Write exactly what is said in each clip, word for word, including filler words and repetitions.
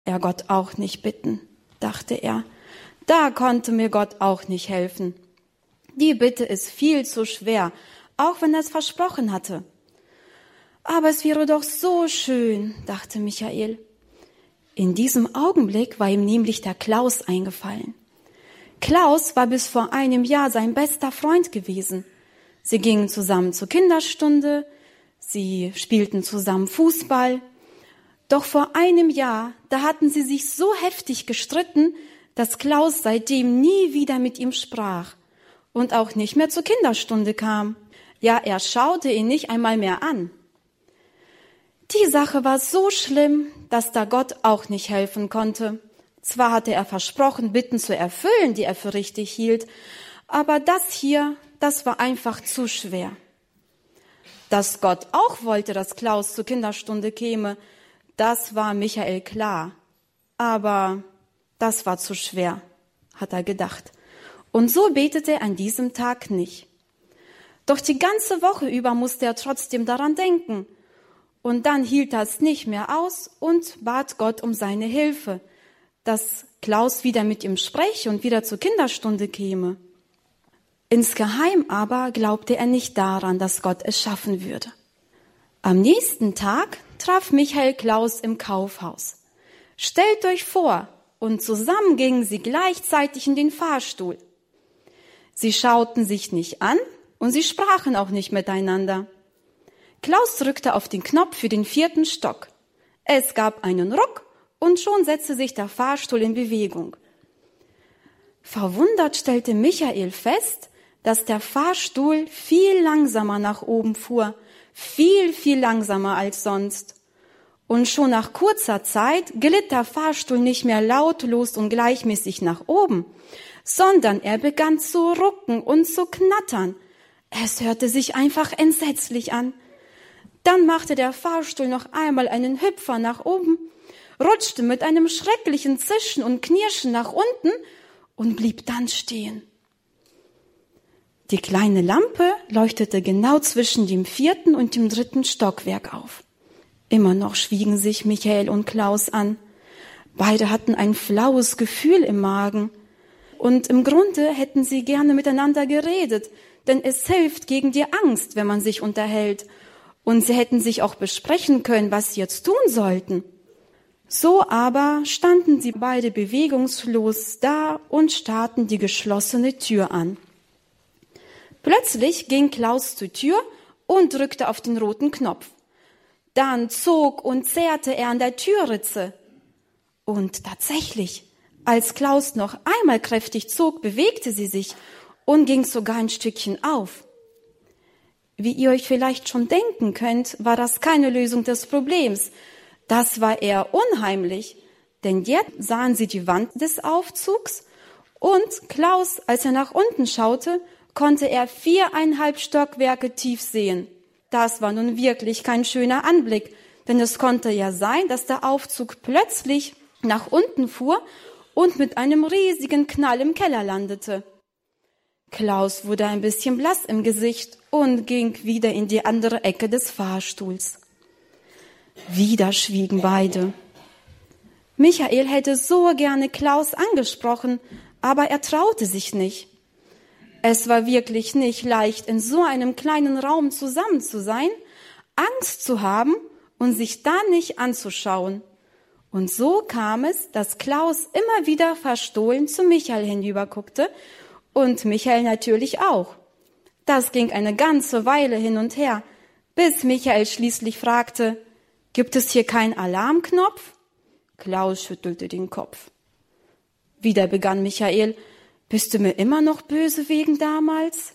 er Gott auch nicht bitten, dachte er. Da konnte mir Gott auch nicht helfen. Die Bitte ist viel zu schwer, auch wenn er es versprochen hatte. Aber es wäre doch so schön, dachte Michael. In diesem Augenblick war ihm nämlich der Klaus eingefallen. Klaus war bis vor einem Jahr sein bester Freund gewesen. Sie gingen zusammen zur Kinderstunde, sie spielten zusammen Fußball. Doch vor einem Jahr, da hatten sie sich so heftig gestritten, dass Klaus seitdem nie wieder mit ihm sprach und auch nicht mehr zur Kinderstunde kam. Ja, er schaute ihn nicht einmal mehr an. Die Sache war so schlimm, dass da Gott auch nicht helfen konnte. Zwar hatte er versprochen, Bitten zu erfüllen, die er für richtig hielt, aber das hier, das war einfach zu schwer. Dass Gott auch wollte, dass Klaus zur Kinderstunde käme, das war Michael klar. Aber das war zu schwer, hat er gedacht. Und so betete er an diesem Tag nicht. Doch die ganze Woche über musste er trotzdem daran denken. Und dann hielt er es nicht mehr aus und bat Gott um seine Hilfe, dass Klaus wieder mit ihm spreche und wieder zur Kinderstunde käme. Insgeheim aber glaubte er nicht daran, dass Gott es schaffen würde. Am nächsten Tag traf Michael Klaus im Kaufhaus. Stellt euch vor, und zusammen gingen sie gleichzeitig in den Fahrstuhl. Sie schauten sich nicht an und sie sprachen auch nicht miteinander. Klaus drückte auf den Knopf für den vierten Stock. Es gab einen Ruck und schon setzte sich der Fahrstuhl in Bewegung. Verwundert stellte Michael fest, dass der Fahrstuhl viel langsamer nach oben fuhr, viel, viel langsamer als sonst. Und schon nach kurzer Zeit glitt der Fahrstuhl nicht mehr lautlos und gleichmäßig nach oben, sondern er begann zu rucken und zu knattern. Es hörte sich einfach entsetzlich an. Dann machte der Fahrstuhl noch einmal einen Hüpfer nach oben, rutschte mit einem schrecklichen Zischen und Knirschen nach unten und blieb dann stehen. Die kleine Lampe leuchtete genau zwischen dem vierten und dem dritten Stockwerk auf. Immer noch schwiegen sich Michael und Klaus an. Beide hatten ein flaues Gefühl im Magen. Und im Grunde hätten sie gerne miteinander geredet, denn es hilft gegen die Angst, wenn man sich unterhält. Und sie hätten sich auch besprechen können, was sie jetzt tun sollten. So aber standen sie beide bewegungslos da und starrten die geschlossene Tür an. Plötzlich ging Klaus zur Tür und drückte auf den roten Knopf. Dann zog und zerrte er an der Türritze. Und tatsächlich, als Klaus noch einmal kräftig zog, bewegte sie sich und ging sogar ein Stückchen auf. Wie ihr euch vielleicht schon denken könnt, war das keine Lösung des Problems. Das war eher unheimlich, denn jetzt sahen sie die Wand des Aufzugs und Klaus, als er nach unten schaute, konnte er viereinhalb Stockwerke tief sehen. Das war nun wirklich kein schöner Anblick, denn es konnte ja sein, dass der Aufzug plötzlich nach unten fuhr und mit einem riesigen Knall im Keller landete. Klaus wurde ein bisschen blass im Gesicht und ging wieder in die andere Ecke des Fahrstuhls. Wieder schwiegen beide. Michael hätte so gerne Klaus angesprochen, aber er traute sich nicht. Es war wirklich nicht leicht, in so einem kleinen Raum zusammen zu sein, Angst zu haben und sich da nicht anzuschauen. Und so kam es, dass Klaus immer wieder verstohlen zu Michael hinüberguckte und Michael natürlich auch. Das ging eine ganze Weile hin und her, bis Michael schließlich fragte, »Gibt es hier keinen Alarmknopf?« Klaus schüttelte den Kopf. Wieder begann Michael, »Bist du mir immer noch böse wegen damals?«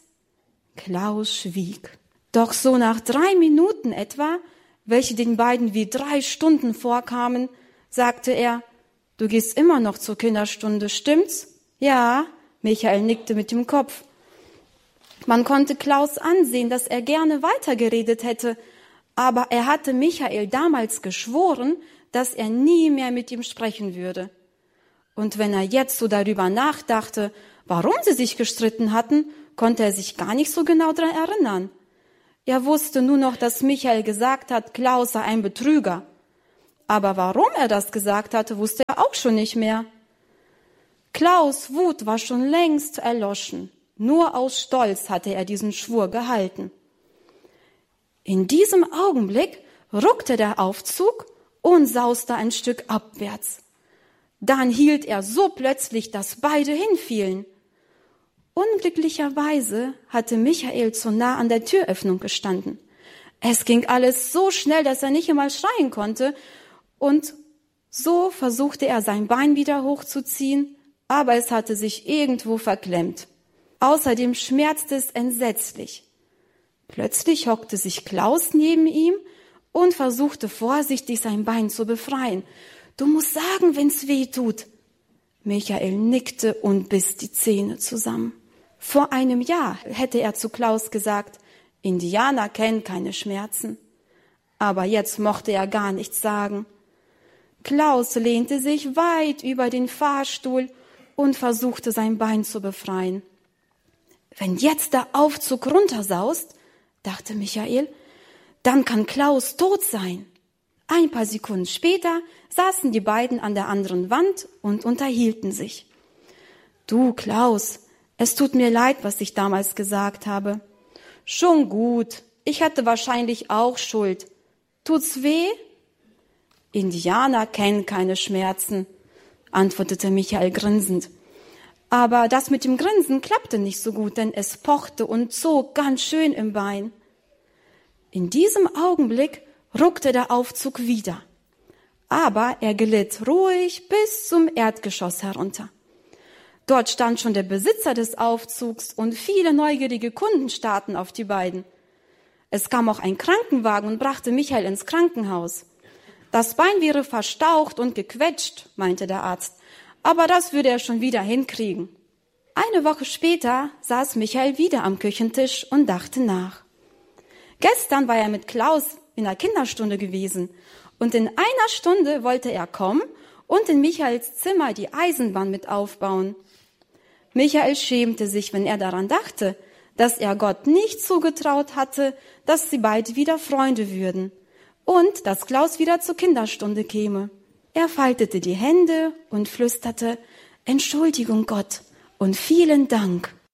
Klaus schwieg. Doch so nach drei Minuten etwa, welche den beiden wie drei Stunden vorkamen, sagte er, »Du gehst immer noch zur Kinderstunde, stimmt's?« »Ja«, Michael nickte mit dem Kopf. Man konnte Klaus ansehen, dass er gerne weitergeredet hätte, aber er hatte Michael damals geschworen, dass er nie mehr mit ihm sprechen würde. Und wenn er jetzt so darüber nachdachte, warum sie sich gestritten hatten, konnte er sich gar nicht so genau daran erinnern. Er wusste nur noch, dass Michael gesagt hat, Klaus sei ein Betrüger. aber warum er das gesagt hatte, wusste er auch schon nicht mehr. Klaus' Wut war schon längst erloschen. Nur aus Stolz hatte er diesen Schwur gehalten. In diesem Augenblick ruckte der Aufzug und sauste ein Stück abwärts. Dann hielt er so plötzlich, dass beide hinfielen. Unglücklicherweise hatte Michael zu nah an der Türöffnung gestanden. Es ging alles so schnell, dass er nicht einmal schreien konnte, und so versuchte er, sein Bein wieder hochzuziehen, aber es hatte sich irgendwo verklemmt. Außerdem schmerzte es entsetzlich. Plötzlich hockte sich Klaus neben ihm und versuchte vorsichtig, sein Bein zu befreien. »Du musst sagen, wenn's weh tut.« Michael nickte und biss die Zähne zusammen. Vor einem Jahr hätte er zu Klaus gesagt, Indianer kennen keine Schmerzen. Aber jetzt mochte er gar nichts sagen. Klaus lehnte sich weit über den Fahrstuhl und versuchte, sein Bein zu befreien. Wenn jetzt der Aufzug runtersaust, dachte Michael, dann kann Klaus tot sein. Ein paar Sekunden später saßen die beiden an der anderen Wand und unterhielten sich. »Du, Klaus, es tut mir leid, was ich damals gesagt habe.« »Schon gut, ich hatte wahrscheinlich auch Schuld. Tut's weh?« »Indianer kennen keine Schmerzen«, antwortete Michael grinsend. Aber das mit dem Grinsen klappte nicht so gut, denn es pochte und zog ganz schön im Bein. In diesem Augenblick ruckte der Aufzug wieder. Aber er glitt ruhig bis zum Erdgeschoss herunter. Dort stand schon der Besitzer des Aufzugs und viele neugierige Kunden starrten auf die beiden. Es kam auch ein Krankenwagen und brachte Michael ins Krankenhaus. Das Bein wäre verstaucht und gequetscht, meinte der Arzt, aber das würde er schon wieder hinkriegen. Eine Woche später saß Michael wieder am Küchentisch und dachte nach. Gestern war er mit Klaus in der Kinderstunde gewesen und in einer Stunde wollte er kommen und in Michaels Zimmer die Eisenbahn mit aufbauen. Michael schämte sich, wenn er daran dachte, dass er Gott nicht zugetraut hatte, dass sie beide wieder Freunde würden und dass Klaus wieder zur Kinderstunde käme. Er faltete die Hände und flüsterte, »Entschuldigung, Gott, und vielen Dank.«